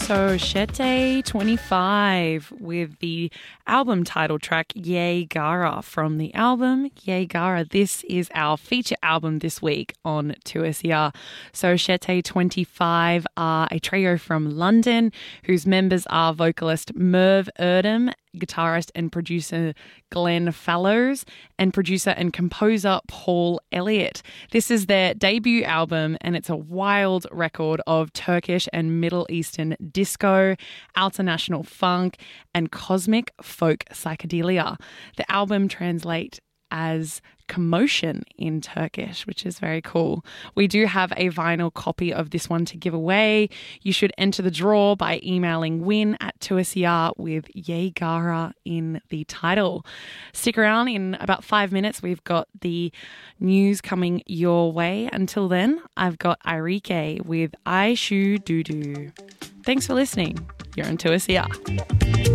So Shete 25 with the album title track Ye Gara from the album Ye Gara. This is our feature album this week on 2SER. So Shete 25 are a trio from London whose members are vocalist Merv Erdem, guitarist and producer Glenn Fallows, and producer and composer Paul Elliott. This is their debut album and it's a wild record of Turkish and Middle Eastern disco, alternational funk, and cosmic folk psychedelia. The album translates as commotion in Turkish, which is very cool. We do have a vinyl copy of this one to give away. You should enter the draw by emailing win@2SER with Ye Gara in the title. Stick around. In about 5 minutes, we've got the news coming your way. Until then, I've got Irike with I Shoe Doo Doo. Thanks for listening. You're on 2SER.